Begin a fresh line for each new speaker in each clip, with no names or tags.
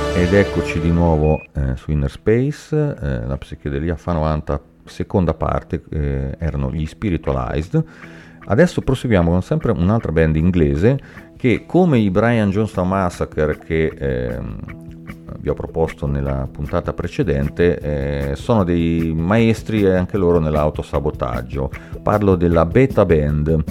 Ed eccoci di nuovo su Inner Space, la psichedelia fa 90, seconda parte, erano gli Spiritualized. Adesso proseguiamo con sempre un'altra band inglese che, come i Brian Jonestown Massacre che vi ho proposto nella puntata precedente, sono dei maestri anche loro nell'autosabotaggio. Parlo della Beta Band.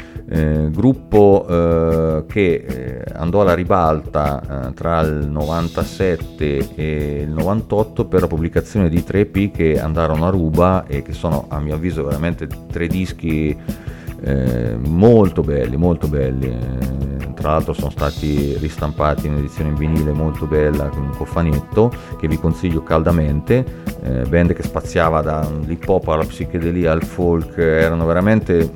Gruppo che andò alla ribalta tra il 97 e il 98 per la pubblicazione di 3 EP che andarono a ruba e che sono, a mio avviso, veramente 3 dischi molto belli, molto belli. Tra l'altro sono stati ristampati in edizione in vinile molto bella con un cofanetto che vi consiglio caldamente. Band che spaziava dall'hip hop alla psichedelia al folk, erano veramente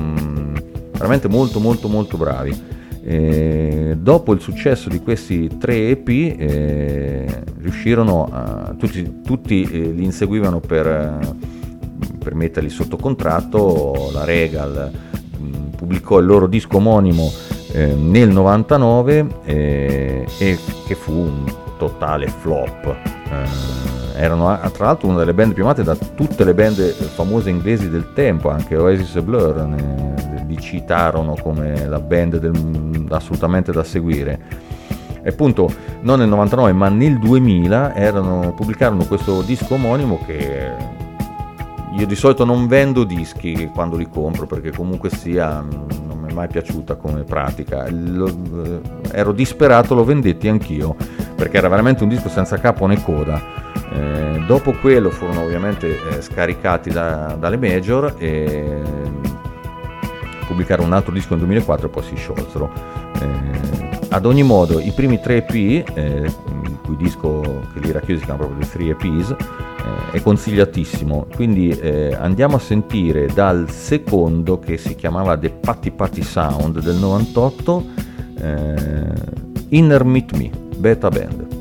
molto molto molto bravi. Dopo il successo di questi 3 EP riuscirono tutti li inseguivano per metterli sotto contratto. La Regal pubblicò il loro disco omonimo nel 99 e che fu un totale flop. Erano tra l'altro una delle band più amate da tutte le band famose inglesi del tempo, anche Oasis e Blur li citarono come la band assolutamente da seguire. E appunto non nel 99 ma nel 2000 pubblicarono questo disco omonimo che io di solito non vendo dischi quando li compro, perché comunque sia non mi è mai piaciuta come pratica. Ero disperato, lo vendetti anch'io, perché era veramente un disco senza capo né coda. Dopo quello furono ovviamente scaricati dalle major e pubblicarono un altro disco nel 2004 e poi si sciolsero. Ad ogni modo, i primi 3 EP, il cui disco che li racchiude si chiama proprio The 3 EPs, è consigliatissimo. Quindi andiamo a sentire dal secondo, che si chiamava The Patti Patti Sound del 98, Inner Meet Me, Beta Band.